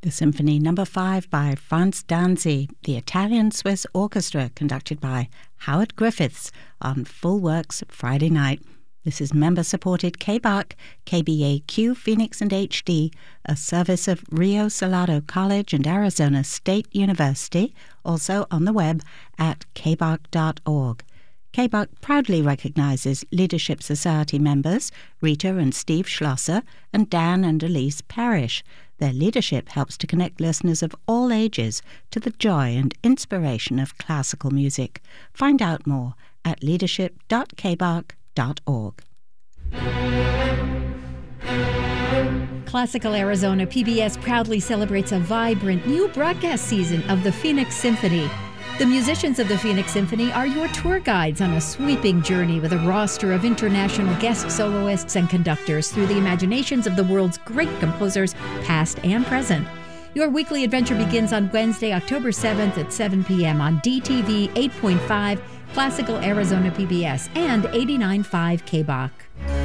The Symphony No. 5 by Franz Danzi, the Italian-Swiss Orchestra conducted by Howard Griffiths on Full Works Friday night. This is member-supported KBAQ, KBAQ Phoenix and HD, a service of Rio Salado College and Arizona State University, also on the web at kbaq.org. KBAQ proudly recognizes Leadership Society members Rita and Steve Schlosser and Dan and Elise Parrish. Their leadership helps to connect listeners of all ages to the joy and inspiration of classical music. Find out more at leadership.kbaq.org. Classical Arizona PBS proudly celebrates a vibrant new broadcast season of the Phoenix Symphony. The musicians of the Phoenix Symphony are your tour guides on a sweeping journey with a roster of international guest soloists and conductors through the imaginations of the world's great composers, past and present. Your weekly adventure begins on Wednesday, October 7th at 7 p.m. on DTV 8.5, Classical Arizona PBS, and 89.5 KBAQ.